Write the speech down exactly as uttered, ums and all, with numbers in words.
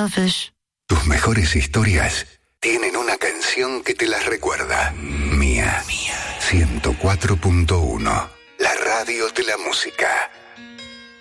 selfish. Tus mejores historias tienen una canción que te las recuerda. Mía. Mía. ciento cuatro punto uno. La radio de la música.